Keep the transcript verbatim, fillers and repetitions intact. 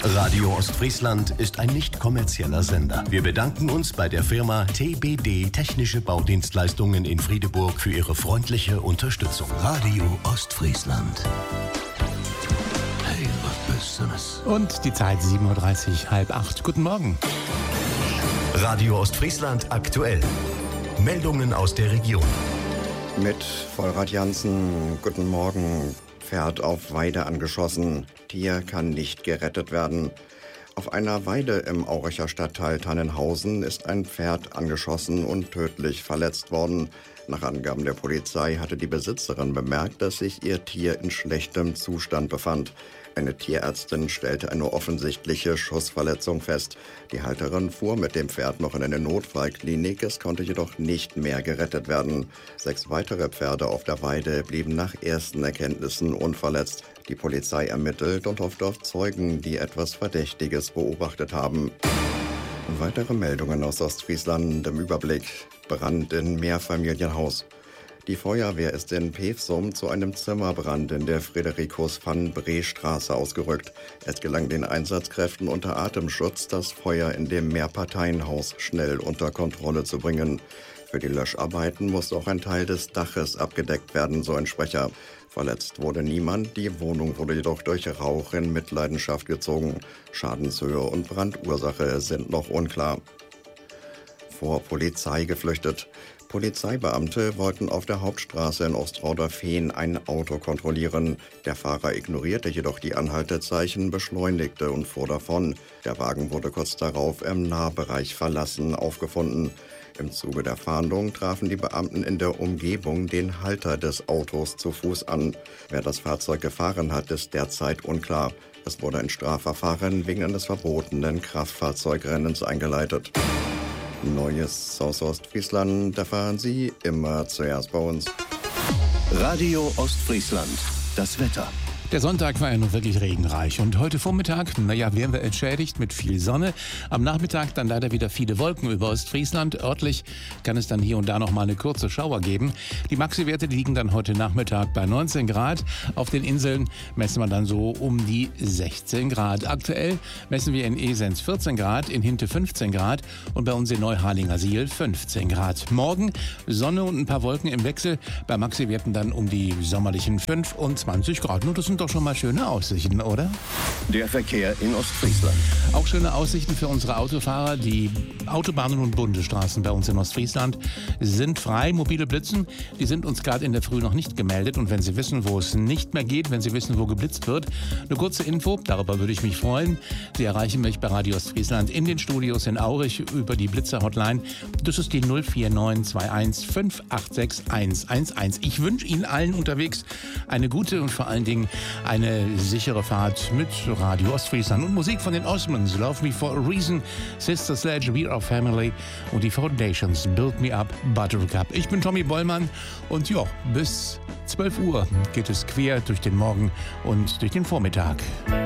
Radio Ostfriesland ist ein nicht kommerzieller Sender. Wir bedanken uns bei der Firma T B D Technische Baudienstleistungen in Friedeburg für ihre freundliche Unterstützung. Radio Ostfriesland. Hey, was Besseres. Und die Zeit sieben Uhr dreißig, halb acht. Guten Morgen. Radio Ostfriesland aktuell. Meldungen aus der Region. Mit Vollrad Jansen, guten Morgen. Pferd auf Weide angeschossen. Tier kann nicht gerettet werden. Auf einer Weide im Auricher Stadtteil Tannenhausen ist ein Pferd angeschossen und tödlich verletzt worden. Nach Angaben der Polizei hatte die Besitzerin bemerkt, dass sich ihr Tier in schlechtem Zustand befand. Eine Tierärztin stellte eine offensichtliche Schussverletzung fest. Die Halterin fuhr mit dem Pferd noch in eine Notfallklinik, es konnte jedoch nicht mehr gerettet werden. Sechs weitere Pferde auf der Weide blieben nach ersten Erkenntnissen unverletzt. Die Polizei ermittelt und hofft auf Zeugen, die etwas Verdächtiges beobachtet haben. Weitere Meldungen aus Ostfriesland im Überblick. Brand in Mehrfamilienhaus. Die Feuerwehr ist in Pevsum zu einem Zimmerbrand in der Fridericus-van-Bree-Straße ausgerückt. Es gelang den Einsatzkräften unter Atemschutz, das Feuer in dem Mehrparteienhaus schnell unter Kontrolle zu bringen. Für die Löscharbeiten musste auch ein Teil des Daches abgedeckt werden, so ein Sprecher. Verletzt wurde niemand, die Wohnung wurde jedoch durch Rauch in Mitleidenschaft gezogen. Schadenshöhe und Brandursache sind noch unklar. Vor Polizei geflüchtet. Polizeibeamte wollten auf der Hauptstraße in Ostrauder-Fehn ein Auto kontrollieren. Der Fahrer ignorierte jedoch die Anhaltezeichen, beschleunigte und fuhr davon. Der Wagen wurde kurz darauf im Nahbereich verlassen aufgefunden. Im Zuge der Fahndung trafen die Beamten in der Umgebung den Halter des Autos zu Fuß an. Wer das Fahrzeug gefahren hat, ist derzeit unklar. Es wurde ein Strafverfahren wegen eines verbotenen Kraftfahrzeugrennens eingeleitet. Neues aus Ostfriesland erfahren Sie immer zuerst bei uns. Radio Ostfriesland. Das Wetter. Der Sonntag war ja nun wirklich regenreich und heute Vormittag, naja, werden wir entschädigt mit viel Sonne. Am Nachmittag dann leider wieder viele Wolken über Ostfriesland. Örtlich kann es dann hier und da noch mal eine kurze Schauer geben. Die Maxi-Werte liegen dann heute Nachmittag bei neunzehn Grad. Auf den Inseln messen wir dann so um die sechzehn Grad. Aktuell messen wir in Esens vierzehn Grad, in Hinte fünfzehn Grad und bei uns in Neuharlingersiel fünfzehn Grad. Morgen Sonne und ein paar Wolken im Wechsel. Bei Maxi-Werten dann um die sommerlichen fünfundzwanzig Grad. Nur das sind doch schon mal schöne Aussichten, oder? Der Verkehr in Ostfriesland. Auch schöne Aussichten für unsere Autofahrer. Die Autobahnen und Bundesstraßen bei uns in Ostfriesland sind frei. Mobile Blitzen, die sind uns gerade in der Früh noch nicht gemeldet. Und wenn Sie wissen, wo es nicht mehr geht, wenn Sie wissen, wo geblitzt wird, eine kurze Info, darüber würde ich mich freuen. Sie erreichen mich bei Radio Ostfriesland in den Studios in Aurich über die Blitzer-Hotline. Das ist die null vier neun zwei eins fünf acht sechs eins eins eins. Ich wünsche Ihnen allen unterwegs eine gute und vor allen Dingen eine sichere Fahrt mit Radio Ostfriesland und Musik von den Osmonds. Love Me for a Reason, Sister Sledge, We Are Family und die Foundations, Build Me Up, Buttercup. Ich bin Tommy Bollmann und ja, bis zwölf Uhr geht es quer durch den Morgen und durch den Vormittag.